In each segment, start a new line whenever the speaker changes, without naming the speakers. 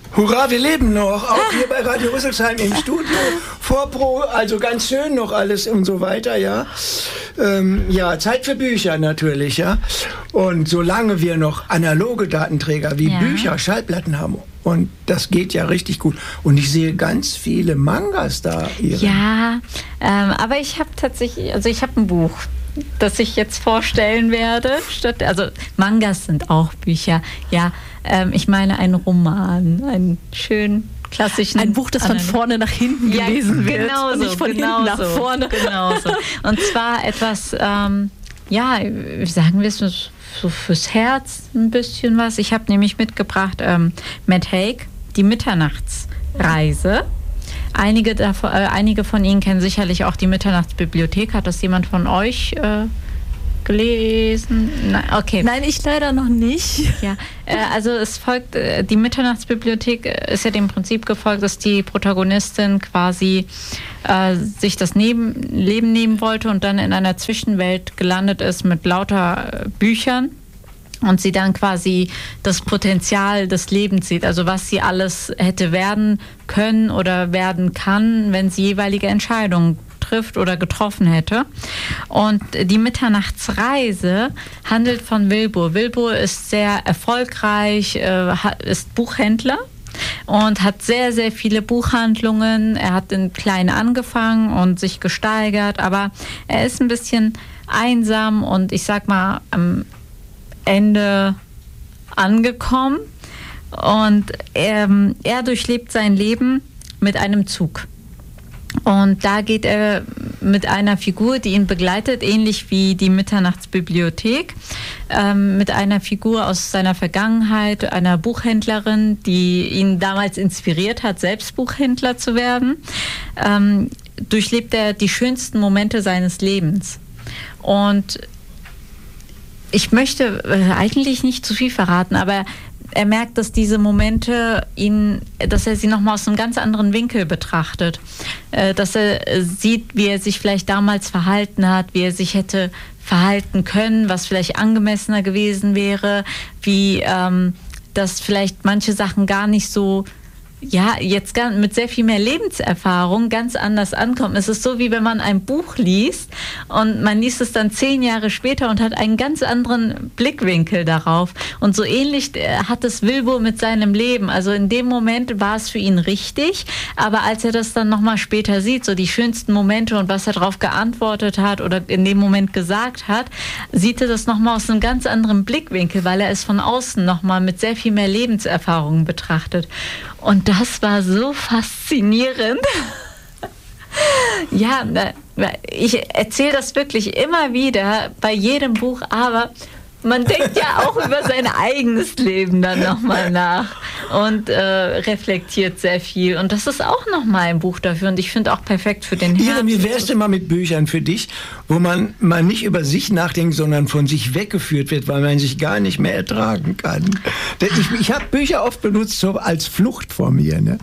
Hurra, wir leben noch, auch hier bei Radio Rüsselsheim im Studio, Vorpro, also ganz schön noch alles und so weiter, ja. Ja, Zeit für Bücher natürlich, ja. Und solange wir noch analoge Datenträger wie Bücher, Schallplatten haben, und das geht ja richtig gut. Und ich sehe ganz viele Mangas da.
Ja, aber ich habe tatsächlich, also ich habe ein Buch, das ich jetzt vorstellen werde. Also Mangas sind auch Bücher, ja. Ich meine einen Roman, einen schönen klassischen...
Ein Buch, das von vorne nach hinten gelesen wird.
Genau so,
nicht von hinten nach vorne.
Genau so. Und zwar etwas, sagen wir es so fürs Herz ein bisschen was. Ich habe nämlich mitgebracht Matt Haig, Die Mitternachtsreise. Einige von Ihnen kennen sicherlich auch die Mitternachtsbibliothek. Hat das jemand von euch gelesen? Nein, okay.
Nein, ich leider noch nicht.
Ja, also es folgt, die Mitternachtsbibliothek ist ja dem Prinzip gefolgt, dass die Protagonistin quasi sich das Leben nehmen wollte und dann in einer Zwischenwelt gelandet ist mit lauter Büchern. Und sie dann quasi das Potenzial des Lebens sieht, also was sie alles hätte werden können oder werden kann, wenn sie jeweilige Entscheidungen trifft oder getroffen hätte. Und die Mitternachtsreise handelt von Wilbur. Wilbur ist sehr erfolgreich, ist Buchhändler und hat sehr, sehr viele Buchhandlungen. Er hat in klein angefangen und sich gesteigert, aber er ist ein bisschen einsam und ich sag mal am Ende angekommen. Und er durchlebt sein Leben mit einem Zug. Und da geht er mit einer Figur, die ihn begleitet, ähnlich wie die Mitternachtsbibliothek, mit einer Figur aus seiner Vergangenheit, einer Buchhändlerin, die ihn damals inspiriert hat, selbst Buchhändler zu werden, durchlebt er die schönsten Momente seines Lebens. Und ich möchte eigentlich nicht zu viel verraten, aber er merkt, dass diese Momente dass er sie nochmal aus einem ganz anderen Winkel betrachtet. Dass er sieht, wie er sich vielleicht damals verhalten hat, wie er sich hätte verhalten können, was vielleicht angemessener gewesen wäre, wie dass vielleicht manche Sachen gar nicht so, jetzt mit sehr viel mehr Lebenserfahrung ganz anders ankommen. Es ist so, wie wenn man ein Buch liest und man liest es dann 10 Jahre später und hat einen ganz anderen Blickwinkel darauf. Und so ähnlich hat es Wilbur mit seinem Leben. Also in dem Moment war es für ihn richtig, aber als er das dann nochmal später sieht, so die schönsten Momente und was er darauf geantwortet hat oder in dem Moment gesagt hat, sieht er das nochmal aus einem ganz anderen Blickwinkel, weil er es von außen nochmal mit sehr viel mehr Lebenserfahrung betrachtet. Und das war so faszinierend. Ja, ich erzähle das wirklich immer wieder bei jedem Buch, aber man denkt ja auch über sein eigenes Leben dann nochmal nach und reflektiert sehr viel. Und das ist auch nochmal ein Buch dafür und ich finde auch perfekt für den Herbst.
Wie wär's denn mal mit Büchern für dich, wo man mal nicht über sich nachdenkt, sondern von sich weggeführt wird, weil man sich gar nicht mehr ertragen kann? Ich habe Bücher oft benutzt so als Flucht vor mir. Ne?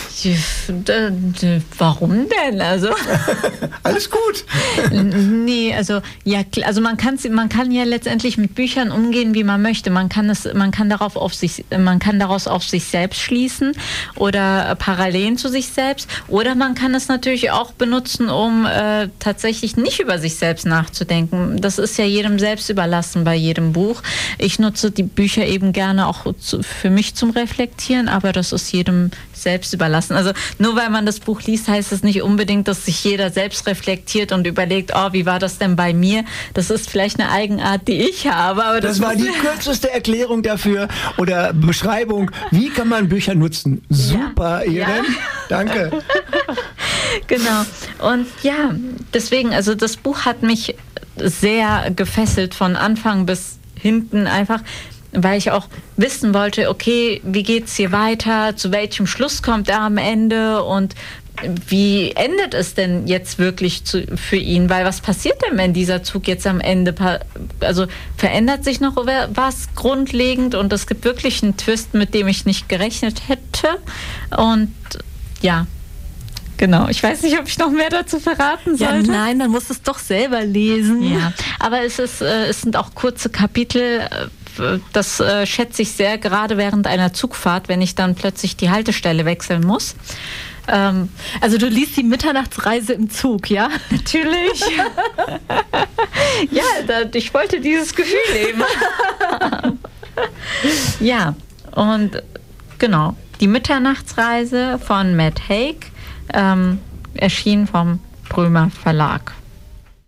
Warum denn? Also
alles gut.
Nee, also man kann ja letztendlich mit Büchern umgehen, wie man möchte. Man kann daraus auf sich selbst schließen oder Parallelen zu sich selbst. Oder man kann es natürlich auch benutzen, um tatsächlich nicht über sich selbst nachzudenken. Das ist ja jedem selbst überlassen bei jedem Buch. Ich nutze die Bücher eben gerne auch für mich zum Reflektieren, aber das ist jedem selbst überlassen. Also nur weil man das Buch liest, heißt es nicht unbedingt, dass sich jeder selbst reflektiert und überlegt, wie war das denn bei mir? Das ist vielleicht eine Eigenart, die ich habe. Aber
das war die kürzeste Erklärung dafür oder Beschreibung, wie kann man Bücher nutzen. Super, Irene. Ja. Danke.
Genau. Und deswegen, also das Buch hat mich sehr gefesselt von Anfang bis hinten einfach, weil ich auch wissen wollte, okay, wie geht's hier weiter, zu welchem Schluss kommt er am Ende und wie endet es denn jetzt wirklich für ihn? Weil was passiert denn, wenn dieser Zug jetzt am Ende, also verändert sich noch was grundlegend und es gibt wirklich einen Twist, mit dem ich nicht gerechnet hätte und genau. Ich weiß nicht, ob ich noch mehr dazu verraten sollte.
Ja, nein, dann musst du es doch selber lesen.
Ja, aber es sind auch kurze Kapitel, das schätze ich sehr, gerade während einer Zugfahrt, wenn ich dann plötzlich die Haltestelle wechseln muss.
Also du liest die Mitternachtsreise im Zug, ja?
Natürlich. Ja, ich wollte dieses Gefühl leben. Ja, und genau, die Mitternachtsreise von Matt Haig, erschien vom Brömer Verlag.